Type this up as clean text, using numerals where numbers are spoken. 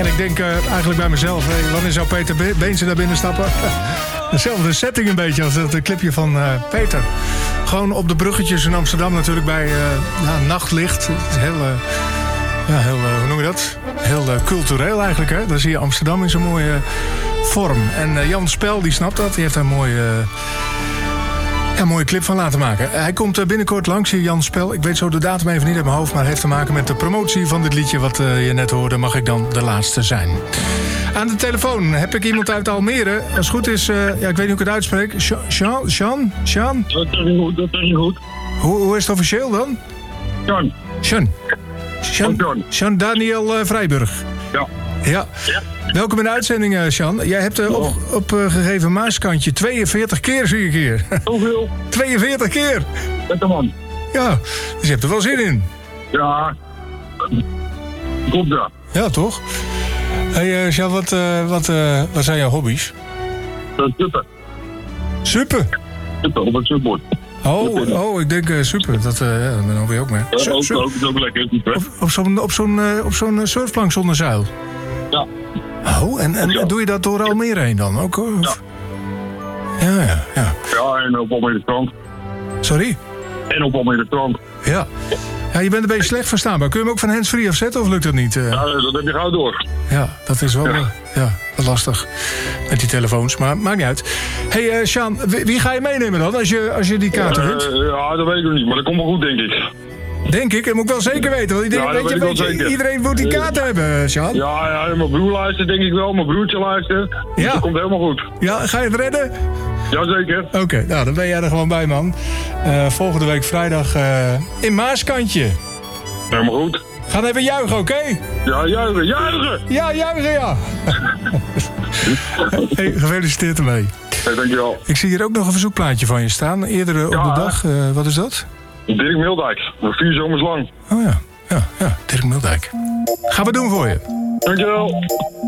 En ik denk eigenlijk bij mezelf, wanneer zou Peter Beense daar binnen stappen? Dezelfde setting een beetje als dat clipje van Peter. Gewoon op de bruggetjes in Amsterdam natuurlijk bij nachtlicht. Het is heel, hoe noem je dat? Heel cultureel eigenlijk, hè? Dan zie je Amsterdam in zo'n mooie vorm. En Jan Spel, die snapt dat. Die heeft daar een mooie clip van laten maken. Hij komt binnenkort langs hier, Jan Spel. Ik weet zo de datum even niet uit mijn hoofd, maar het heeft te maken met de promotie van dit liedje wat je net hoorde. Mag ik dan de laatste zijn? Aan de telefoon heb ik iemand uit Almere. Als het goed is, ik weet niet hoe ik het uitspreek. Sean? Dat is niet goed. Hoe is het officieel dan? Sean Daniel Vrijburg. Ja. Welkom in de uitzending, Sean. Jij hebt opgegeven Maaskantje 42 keer, zie ik hier. Hoeveel? 42 keer. Met de man. Ja, dus je hebt er wel zin in. Ja. Klopt, ja. Ja, toch? Hey, Sean, wat zijn jouw hobby's? Super. Super? Super, op het surfboard. Oh, ik denk super. Dat ben ik ook mee. Dat is ook lekker. Op zo'n surfplank zonder zeil? Ja. Oh, en doe je dat door Almere heen dan ook? Hoor? Ja. Ja, en op Almere strand. Sorry? En op Almere strand. Ja. Ja, je bent een beetje slecht verstaanbaar. Kun je hem ook van handsfree afzetten of lukt dat niet? Ja, dat heb je gauw door. Ja, dat is wel wat lastig met die telefoons, maar maakt niet uit. Hey, Sean, wie ga je meenemen dan als je die kaarten wint? Ja, dat weet ik nog niet, maar dat komt wel goed, denk ik. Denk ik, dat moet ik wel zeker weten. Want iedereen moet die kaarten hebben, Sean. Ja, mijn broer luistert denk ik wel. Mijn broertje luistert. Dus dat komt helemaal goed. Ja, ga je het redden? Jazeker. Oké, nou dan ben jij er gewoon bij, man. Volgende week vrijdag in Maaskantje. Helemaal goed. Gaan even juichen, oké? Ja, juichen! Ja, juichen, ja. Hey, gefeliciteerd ermee. Hey, dankjewel. Ik zie hier ook nog een verzoekplaatje van je staan. Eerder op de dag. Wat is dat? Dirk Mildijk. Nog 4 zomers lang. Oh ja, Dirk Mildijk. Gaan we doen voor je. Dankjewel.